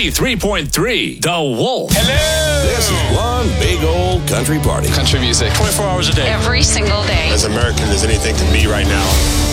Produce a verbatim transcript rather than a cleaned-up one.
ninety-three point three, The Wolf. Hello! This is one big old country party. Country music. twenty-four hours a day. Every single day. As American as anything can be right now.